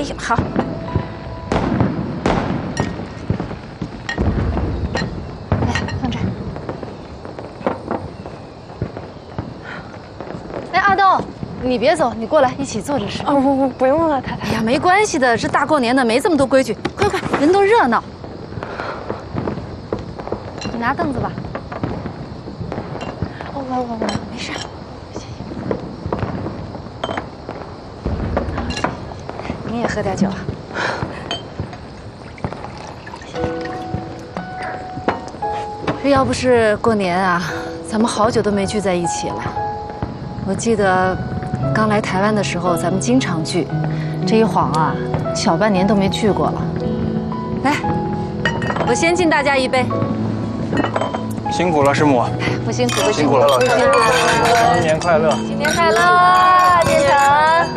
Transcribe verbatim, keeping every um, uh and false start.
呀，好。来，放这儿。哎，阿豆，你别走，你过来一起坐着吃。 哦，不不，不用了，太太。 哎呀，没关系的，这大过年的没这么多规矩，快快，人多热闹。你拿凳子吧。 哦，我我我， 没事。你也喝点酒啊。这要不是过年啊，咱们好久都没聚在一起了。我记得刚来台湾的时候，咱们经常聚，这一晃啊，小半年都没聚过了。来，我先敬大家一杯。 辛苦了，师母。 不辛苦，不辛苦了，老师。新年快乐！ 新年快乐，建成。